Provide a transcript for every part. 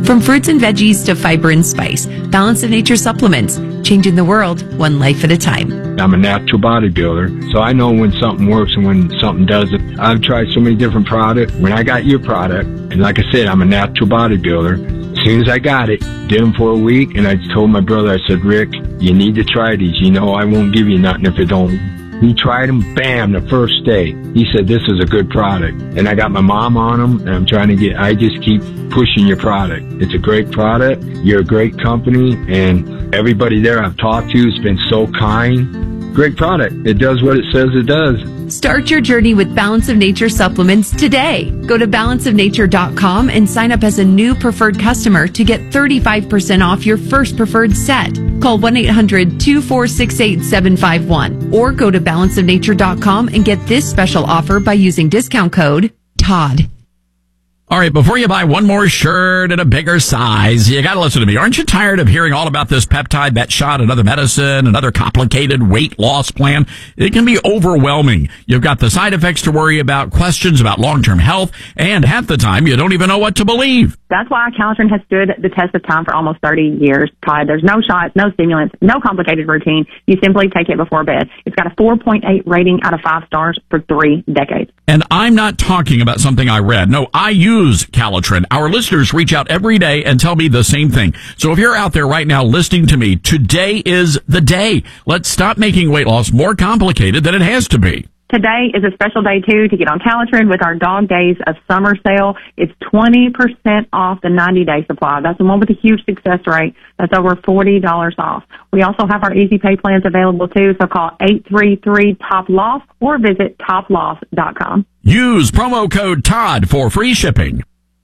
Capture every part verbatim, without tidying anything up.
From fruits and veggies to fiber and spice, Balance of Nature supplements, changing the world one life at a time. I'm a natural bodybuilder, so I know when something works and when something doesn't. I've tried so many different products. When I got your product, and like I said, I'm a natural bodybuilder, as soon as I got it, did them for a week, and I told my brother, I said, Rick, you need to try these. You know I won't give you nothing if it don't. He tried them, bam, the first day. He said, this is a good product. And I got my mom on them, and I'm trying to get, I just keep pushing your product. It's a great product. You're a great company, and everybody there I've talked to has been so kind. Great product. It does what it says it does. Start your journey with Balance of Nature supplements today. Go to balance of nature dot com and sign up as a new preferred customer to get thirty-five percent off your first preferred set. Call one eight hundred two four six eight seven five one or go to balance of nature dot com and get this special offer by using discount code Todd. All right, before you buy one more shirt in a bigger size, you got to listen to me. Aren't you tired of hearing all about this peptide, that shot, another medicine, another complicated weight loss plan? It can be overwhelming. You've got the side effects to worry about, questions about long-term health, and half the time you don't even know what to believe. That's why Calitrin has stood the test of time for almost thirty years, Todd. There's no shots, no stimulants, no complicated routine. You simply take it before bed. It's got a four point eight rating out of five stars for three decades. And I'm not talking about something I read. No, I use Calitrin. Our listeners reach out every day and tell me the same thing. So if you're out there right now listening to me, today is the day. Let's stop making weight loss more complicated than it has to be. Today is a special day, too, to get on Calitrin with our Dog Days of Summer sale. It's twenty percent off the ninety-day supply. That's the one with a huge success rate. That's over forty dollars off. We also have our easy pay plans available, too, so call eight three three top loss or visit top loss dot com. Use promo code Todd for free shipping.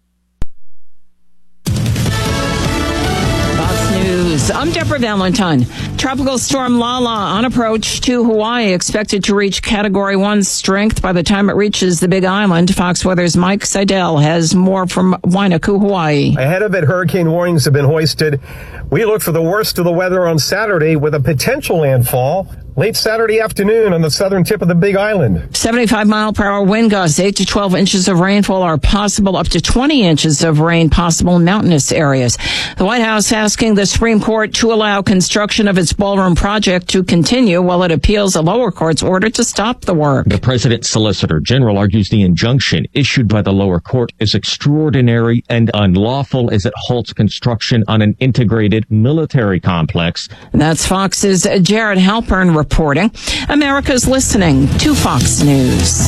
I'm Deborah Valentine. Tropical storm Lala on approach to Hawaii, expected to reach Category one strength by the time it reaches the Big Island. Fox Weather's Mike Seidel has more from Wainuku, Hawaii. Ahead of it, hurricane warnings have been hoisted. We look for the worst of the weather on Saturday with a potential landfall late Saturday afternoon on the southern tip of the Big Island. seventy-five mile per hour wind gusts, eight to twelve inches of rainfall are possible, up to twenty inches of rain possible in mountainous areas. The White House asking the Supreme Court to allow construction of its ballroom project to continue while it appeals a lower court's order to stop the work. The president's solicitor general argues the injunction issued by the lower court is extraordinary and unlawful as it halts construction on an integrated military complex. That's Fox's Jared Halpern reporting. America's listening to Fox News.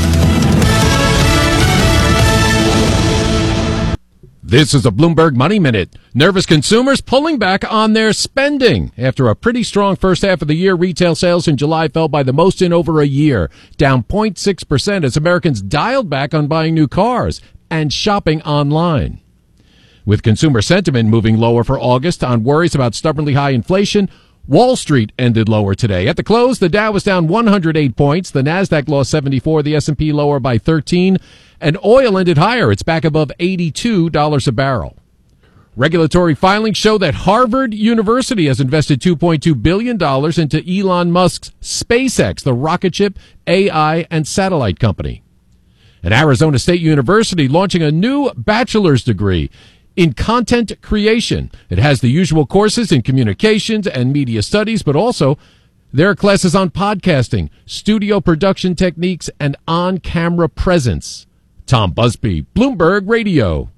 This is a Bloomberg Money Minute. Nervous consumers pulling back on their spending. After a pretty strong first half of the year, retail sales in July fell by the most in over a year, down zero point six percent as Americans dialed back on buying new cars and shopping online. With consumer sentiment moving lower for August on worries about stubbornly high inflation, Wall Street ended lower today. At the close, the Dow was down one hundred eight points, the Nasdaq lost seventy-four, the S and P lower by thirteen, and oil ended higher. It's back above eighty-two dollars a barrel. Regulatory filings show that Harvard University has invested two point two billion dollars into Elon Musk's SpaceX, the rocket ship, A I, and satellite company. And Arizona State University launching a new bachelor's degree in content creation. It has the usual courses in communications and media studies, but also there are classes on podcasting, studio production techniques, and on-camera presence. Tom Busby, Bloomberg Radio.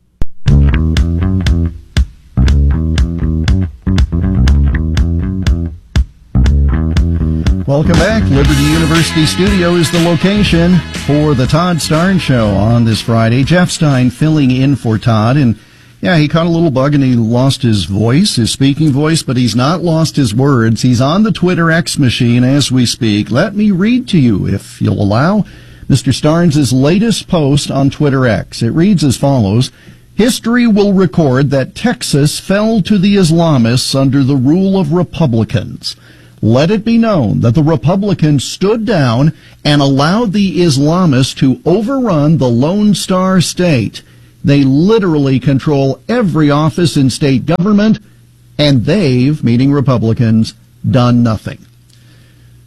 Welcome back. Liberty University Studio is the location for the Todd Starnes Show on this Friday. Jeff Stein filling in for Todd, and yeah, he caught a little bug and he lost his voice, his speaking voice, but he's not lost his words. He's on the Twitter X machine as we speak. Let me read to you, if you'll allow, Mister Starnes' latest post on Twitter X. It reads as follows: History will record that Texas fell to the Islamists under the rule of Republicans. Let it be known that the Republicans stood down and allowed the Islamists to overrun the Lone Star State. They literally control every office in state government, and they've, meaning Republicans, done nothing.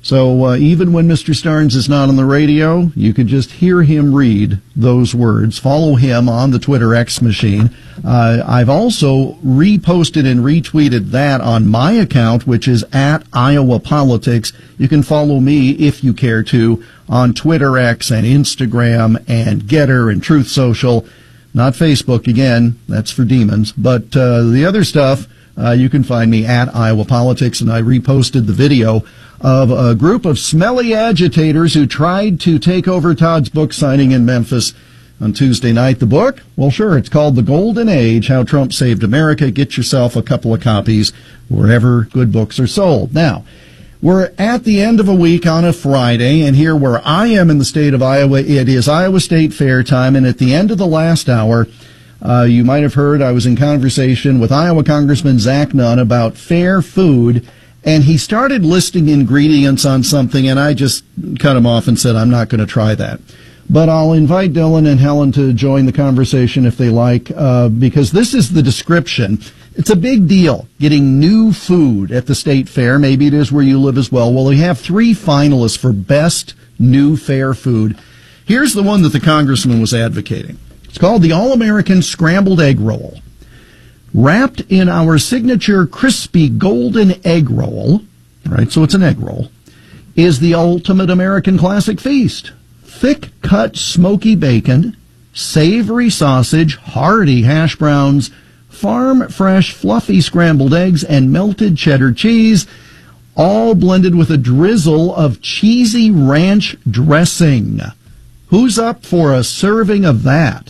So uh, even when Mister Starnes is not on the radio, you can just hear him read those words. Follow him on the Twitter X machine. Uh, I've also reposted and retweeted that on my account, which is at Iowa Politics. You can follow me, if you care to, on Twitter X and Instagram and Getter and Truth Social. Not Facebook, again, that's for demons. But uh, the other stuff, uh, you can find me at Iowa Politics, and I reposted the video of a group of smelly agitators who tried to take over Todd's book signing in Memphis on Tuesday night. The book? Well, sure, it's called The Golden Age, How Trump Saved America. Get yourself a couple of copies wherever good books are sold. Now, we're at the end of a week on a Friday, and here where I am in the state of Iowa, it is Iowa State Fair time, and at the end of the last hour, uh, you might have heard I was in conversation with Iowa Congressman Zach Nunn about fair food. And he started listing ingredients on something, and I just cut him off and said, I'm not going to try that. But I'll invite Dylan and Helen to join the conversation if they like, uh, because this is the description. It's a big deal, getting new food at the state fair. Maybe it is where you live as well. Well, we have three finalists for best new fair food. Here's the one that the congressman was advocating. It's called the All-American Scrambled Egg Roll. Wrapped in our signature crispy golden egg roll, right, so it's an egg roll, is the ultimate American classic feast. Thick-cut smoky bacon, savory sausage, hearty hash browns, farm-fresh fluffy scrambled eggs, and melted cheddar cheese, all blended with a drizzle of cheesy ranch dressing. Who's up for a serving of that?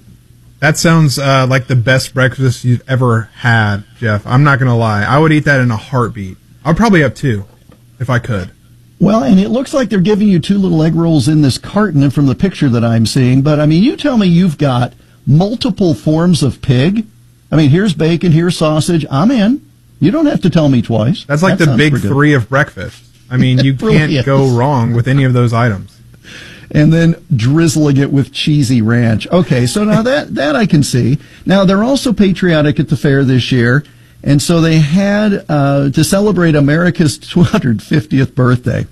That sounds uh, like the best breakfast you've ever had, Jeff. I'm not going to lie. I would eat that in a heartbeat. I'll probably have two, if I could. Well, and it looks like they're giving you two little egg rolls in this carton from the picture that I'm seeing. But, I mean, you tell me you've got multiple forms of pig. I mean, here's bacon, here's sausage. I'm in. You don't have to tell me twice. That's like that the big three of breakfast. I mean, you really can't is. go wrong with any of those items. And then drizzling it with cheesy ranch. Okay, so now that, that I can see. Now, they're also patriotic at the fair this year, and so they had, uh, to celebrate America's two hundred fiftieth birthday,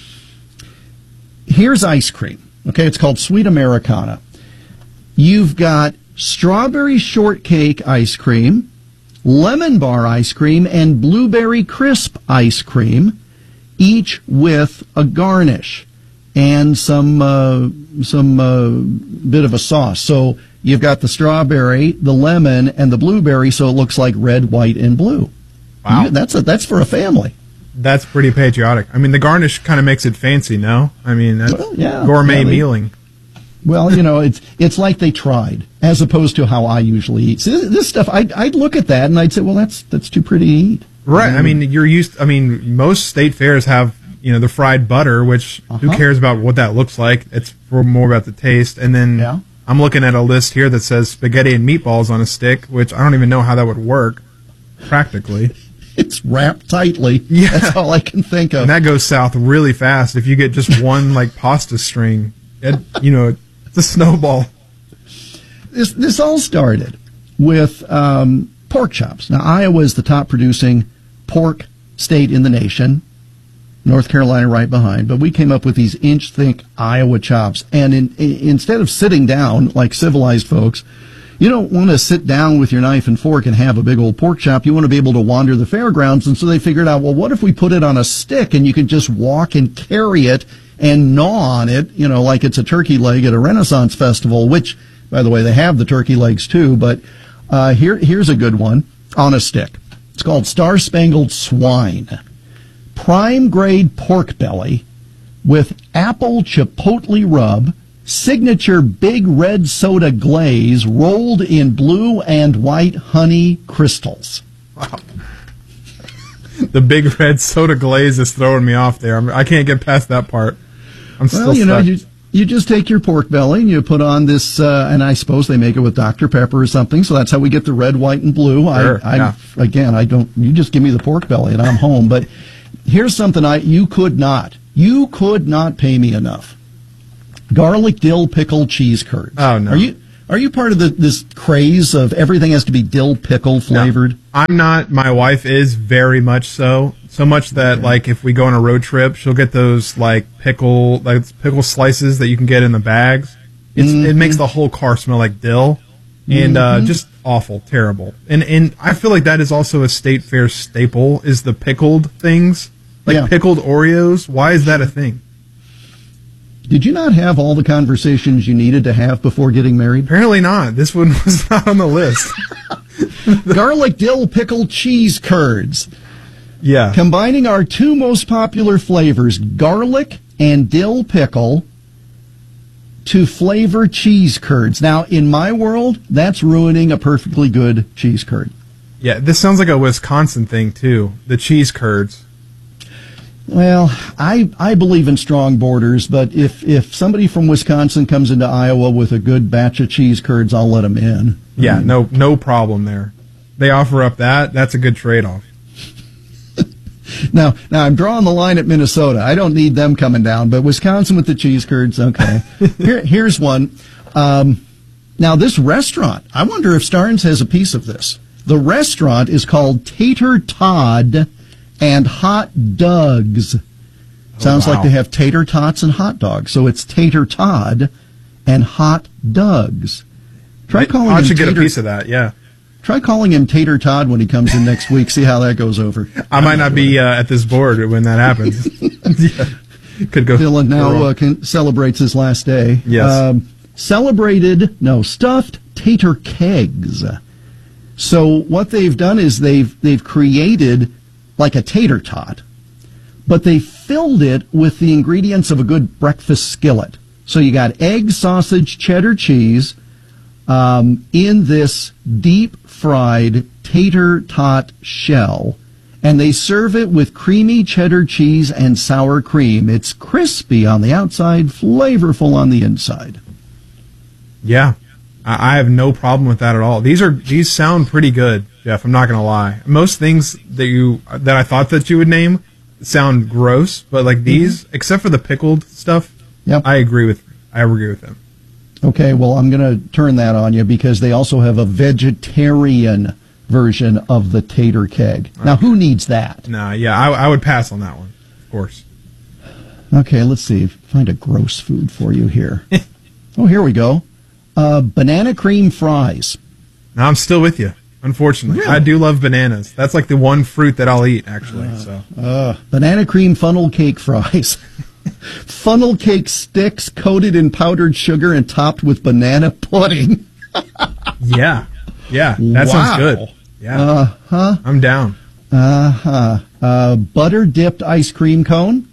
here's ice cream. Okay, it's called Sweet Americana. You've got strawberry shortcake ice cream, lemon bar ice cream, and blueberry crisp ice cream, each with a garnish and some uh, some uh, bit of a sauce. So you've got the strawberry, the lemon, and the blueberry, so it looks like red, white, and blue. Wow. You, that's a, that's for a family. That's pretty patriotic. I mean, the garnish kind of makes it fancy, no? I mean, that's well, yeah, gourmet yeah, they, mealing. Well, you know, it's it's like they tried, as opposed to how I usually eat. So this, this stuff, I'd, I'd look at that and I'd say, well, that's that's too pretty to eat. Right. Um, I mean, you're used. I mean, most state fairs have, you know, the fried butter, which uh-huh. who cares about what that looks like? It's more about the taste. And then yeah. I'm looking at a list here that says spaghetti and meatballs on a stick, which I don't even know how that would work practically. It's wrapped tightly. Yeah. That's all I can think of. And that goes south really fast. If you get just one like pasta string, it, you know, it's a snowball. This this all started with um, pork chops. Now, Iowa is the top producing pork state in the nation. North Carolina right behind. But we came up with these inch-thick Iowa chops. And in, in, instead of sitting down like civilized folks, you don't want to sit down with your knife and fork and have a big old pork chop. You want to be able to wander the fairgrounds. And so they figured out, well, what if we put it on a stick and you could just walk and carry it and gnaw on it, you know, like it's a turkey leg at a Renaissance festival, which, by the way, they have the turkey legs too. But uh, here, here's a good one on a stick. It's called Star Spangled Swine. Prime grade pork belly with apple chipotle rub, signature big red soda glaze rolled in blue and white honey crystals. Wow. The big red soda glaze is throwing me off there. I'm, I can't get past that part. I'm well, still you know, stuck. you, you just take your pork belly and you put on this, uh, and I suppose they make it with Doctor Pepper or something, so that's how we get the red, white, and blue. Sure, I, I yeah. Again, I don't, you just give me the pork belly and I'm home. But here's something I you could not, you could not pay me enough. Garlic dill pickle cheese curds. Oh, no. Are you are you part of the, this craze of everything has to be dill pickle flavored? No, I'm not. My wife is very much so. So much that, like, if we go on a road trip, she'll get those, like, pickle like pickle slices that you can get in the bags. It's, mm-hmm. It makes the whole car smell like dill. And mm-hmm. uh, just awful, terrible. And and I feel like that is also a State Fair staple, is the pickled things. Like yeah. pickled Oreos. Why is that a thing? Did you not have all the conversations you needed to have before getting married? Apparently not. This one was not on the list. Garlic dill pickle cheese curds. Yeah. Combining our two most popular flavors, garlic and dill pickle, to flavor cheese curds. Now, in my world, that's ruining a perfectly good cheese curd. Yeah, this sounds like a Wisconsin thing, too. The cheese curds. Well, I I believe in strong borders, but if, if somebody from Wisconsin comes into Iowa with a good batch of cheese curds, I'll let them in. Yeah, I mean, no no problem there. They offer up that. That's a good trade-off. Now, now I'm drawing the line at Minnesota. I don't need them coming down, but Wisconsin with the cheese curds, okay. Here, here's one. Um, now, this restaurant, I wonder if Starnes has a piece of this. The restaurant is called Tater Todd and Hot Dogs. Sounds oh, wow. like they have tater tots and hot dogs. So it's Tater Todd and Hot Dogs. Try calling I him should tater, get a piece of that, yeah. Try calling him Tater Todd when he comes in next week. See how that goes over. I might not be uh, at this board when that happens. Yeah. Could go. Dylan now uh, can, celebrates his last day. Yes. Um, celebrated, no, stuffed tater kegs. So what they've done is they've they've created like a tater tot, but they filled it with the ingredients of a good breakfast skillet. So you got egg, sausage, cheddar cheese um, in this deep-fried tater tot shell, and they serve it with creamy cheddar cheese and sour cream. It's crispy on the outside, flavorful on the inside. Yeah, I have no problem with that at all. These are these sound pretty good, Jeff. I'm not gonna lie. Most things that you that I thought that you would name sound gross, but like these, mm-hmm. except for the pickled stuff, yep. I agree with I agree with them. Okay, well, I'm going to turn that on you because they also have a vegetarian version of the tater keg. Okay. Now, who needs that? Nah, yeah, I, I would pass on that one, of course. Okay, let's see. Find a gross food for you here. Oh, here we go. Uh, banana cream fries. Now, I'm still with you, unfortunately. Really? I do love bananas. That's like the one fruit that I'll eat, actually. Uh, so, uh, banana cream funnel cake fries. Funnel cake sticks coated in powdered sugar and topped with banana pudding. yeah. Yeah. That wow. sounds good. Yeah. Uh-huh. I'm down. Uh-huh. Uh, butter dipped ice cream cone.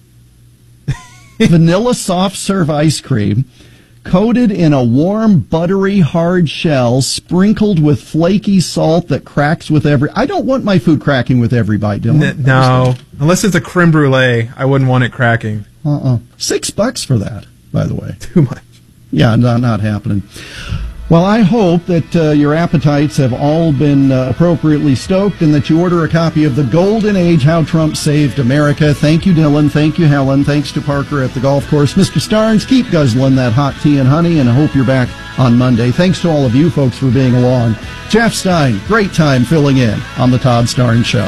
Vanilla soft serve ice cream. Coated in a warm, buttery, hard shell, sprinkled with flaky salt that cracks with every... I don't want my food cracking with every bite, Dylan. N- no. Unless it's a creme brulee, I wouldn't want it cracking. Uh-uh. Six bucks for that, by the way. Too much. Yeah, not, not happening. Well, I hope that uh, your appetites have all been uh, appropriately stoked and that you order a copy of The Golden Age, How Trump Saved America. Thank you, Dylan. Thank you, Helen. Thanks to Parker at the golf course. Mister Starnes, keep guzzling that hot tea and honey, and I hope you're back on Monday. Thanks to all of you folks for being along. Jeff Stein, great time filling in on The Todd Starnes Show.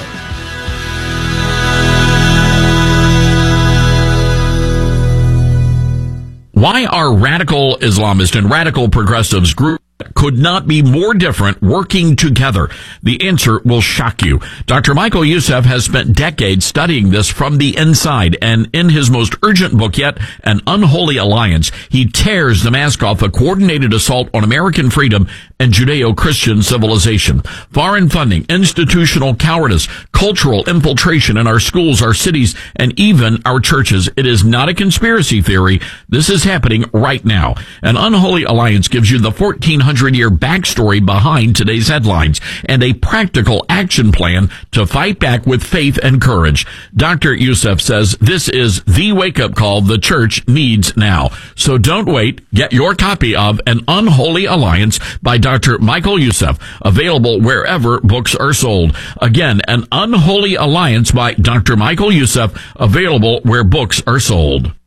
Why are radical Islamists and radical progressives groups could not be more different working together? The answer will shock you. Doctor Michael Youssef has spent decades studying this from the inside, and in his most urgent book yet, An Unholy Alliance, he tears the mask off a coordinated assault on American freedom and Judeo-Christian civilization. Foreign funding, institutional cowardice, cultural infiltration in our schools, our cities, and even our churches. It is not a conspiracy theory. This is happening right now. An Unholy Alliance gives you the fourteen hundred year backstory behind today's headlines and a practical action plan to fight back with faith and courage. Doctor Youssef says this is the wake-up call the church needs now. So don't wait. Get your copy of An Unholy Alliance by Doctor Michael Youssef, available wherever books are sold. Again, An Unholy Alliance by Doctor Michael Youssef, available where books are sold.